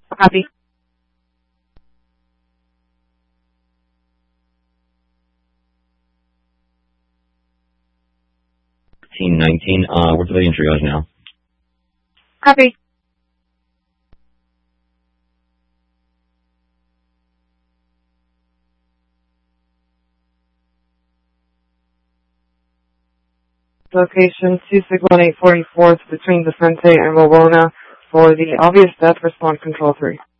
Copy. 19, we're civilian triage now. Copy. Location 261-844 between Vicente and Wawona for the obvious death, respond control 3.